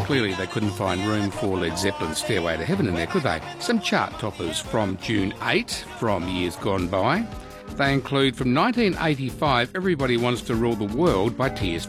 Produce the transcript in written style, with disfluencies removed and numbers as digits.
clearly they couldn't find room for Led Zeppelin's Stairway to Heaven in there, could they? Some chart toppers from June 8 from years gone by. They include from 1985, Everybody Wants to Rule the World by Tears